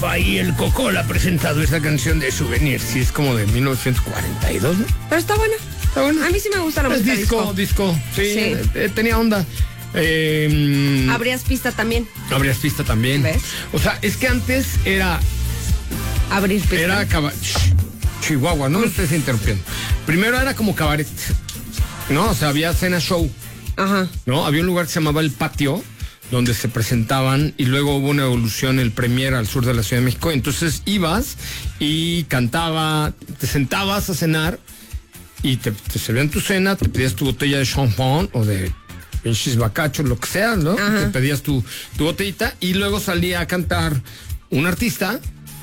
Ahí el Cocol ha presentado esta canción de Souvenir. Sí, es como de 1942, ¿no? Pero está buena. Está buena. A mí sí me gusta la música disco. Sí. Tenía onda. Abrías pista también. Abrías pista también. ¿Ves? O sea, es que antes era... Abrir pista. Era Chihuahua, no me estés interrumpiendo. Primero era como cabaret, ¿no? O sea, había cena show. Ajá. ¿No? Había un lugar que se llamaba El Patio, donde se presentaban, y luego hubo una evolución, el Premier al sur de la Ciudad de México. Entonces ibas y cantaba, te sentabas a cenar y te servían tu cena, te pedías tu botella de champán o de pinches bacachos, lo que sea, ¿no? Ajá. Te pedías tu botellita y luego salía a cantar un artista,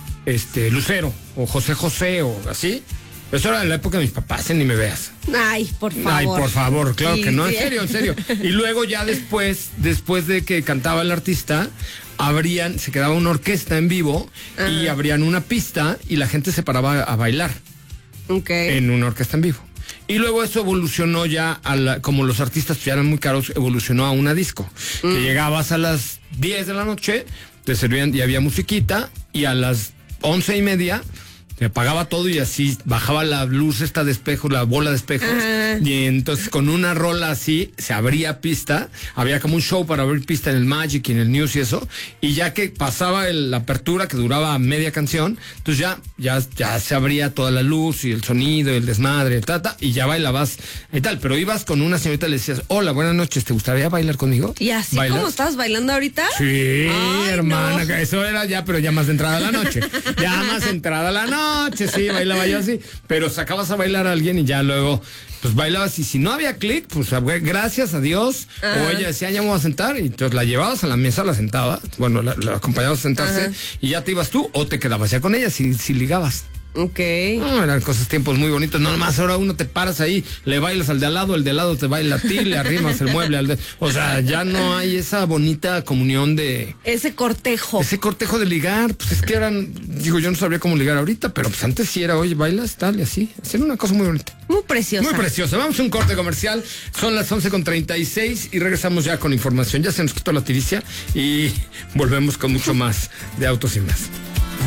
Lucero o José José o así. Eso era en la época de mis papás, ni me veas. Ay, por favor. Ay, por favor, claro Sí, que no, sí. en serio. Y luego ya después de que cantaba el artista, se quedaba una orquesta en vivo y abrían una pista y la gente se paraba a bailar en una orquesta en vivo. Y luego eso evolucionó ya, como los artistas ya eran muy caros, evolucionó a una disco. Que llegabas a las 10 de la noche, te servían y había musiquita, y a las 11:30 se apagaba todo y así bajaba la luz esta de espejos, la bola de espejos. Ajá. Y entonces con una rola así se abría pista. Había como un show para abrir pista en el Magic y en el News y eso. Y ya que pasaba la apertura que duraba media canción, entonces ya se abría toda la luz y el sonido y el desmadre, y ya bailabas y tal. Pero ibas con una señorita y le decías, hola, buenas noches, ¿te gustaría bailar conmigo? ¿Y así ¿Bailas? como estás bailando ahorita? Sí, Ay, hermana, no. que eso era ya, pero ya más de entrada a la noche. Ya más entrada a la noche, sí, bailaba yo así. Pero sacabas a bailar a alguien y ya luego, pues bailabas. Y si no había clic, pues gracias a Dios. O ella decía, ya me voy a sentar. Y entonces la llevabas a la mesa, la sentabas. Bueno, la acompañabas a sentarse. Y ya te ibas tú o te quedabas ya con ella si ligabas. Ok. No, eran tiempos muy bonitos. No, nomás ahora uno te paras ahí, le bailas al de al lado, el de al lado te baila a ti, le arrimas el mueble o sea, ya no hay esa bonita comunión de... Ese cortejo. Ese cortejo de ligar, pues es que yo no sabría cómo ligar ahorita, pero pues antes sí era, oye, bailas, tal, y así. Era una cosa muy bonita. Muy preciosa. Muy preciosa. Vamos a un corte comercial. Son las 11:36 y regresamos ya con información. Ya se nos quitó la tiricia y volvemos con mucho más de Autos y Más.